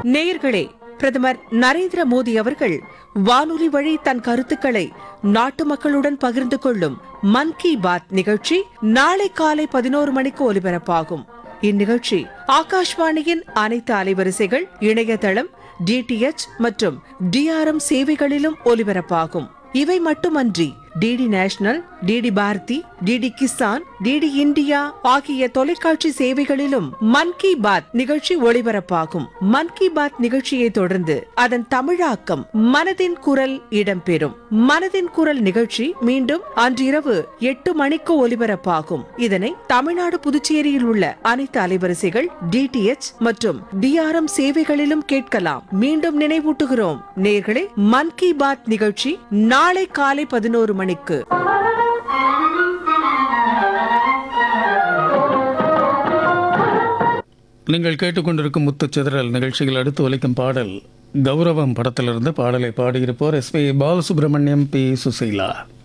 நேயர்களே, பிரதமர் நரேந்திர மோடி அவர்கள் வானொலி வழி தன் கருத்துக்களை நாட்டு மக்களுடன் பகிர்ந்து கொள்ளும் மன் கி பாத் நிகழ்ச்சி நாளை காலை 11 மணிக்கு ஒலிபரப்பாகும். இந்நிகழ்ச்சி ஆகாஷ்வாணியின் அனைத்து அலைவரிசைகள், இணையதளம், DTH மற்றும் DRM சேவைகளிலும் ஒலிபரப்பாகும். இவை மட்டுமன்றி DD national, DD Bharathi, DD Kisan, DD India ஆகிய தொலைக்காட்சி சேவைகளிலும் மன் கி பாத் நிகழ்ச்சி ஒளிபரப்பாகும். மன் கி பாத் நிகழ்ச்சியை தொடர்ந்து அதன் தமிழாக்கம் மனதின் குரல் இடம்பெறும். மனதின் குரல் நிகழ்ச்சி மீண்டும் அன்றிரவு 8 மணிக்கு ஒலிபரப்பாகும். இதனை தமிழ்நாடு, புதுச்சேரியில் உள்ள அனைத்து அலைவரிசைகள், DTH மற்றும் DRM சேவைகளிலும் கேட்கலாம். மீண்டும் நினைவூட்டுகிறோம் நேயர்களே, மன் கி பாத் நிகழ்ச்சி நாளை காலை 11 மணிக்கு. நீங்கள் கேட்டுக்கொண்டிருக்கும் முத்துச்சிதறல் நிகழ்ச்சிகள் அடுத்து ஒலிக்கும் பாடல் கௌரவம் படத்திலிருந்து. பாடலை பாடியிருப்போர் SP பாலசுப்ரமணியம், P. சுசீலா.